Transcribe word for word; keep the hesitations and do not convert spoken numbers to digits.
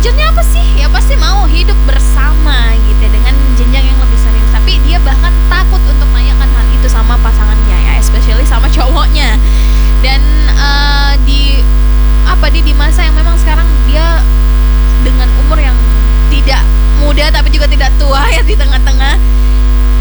Tujuannya apa sih? Ya pasti mau hidup bersama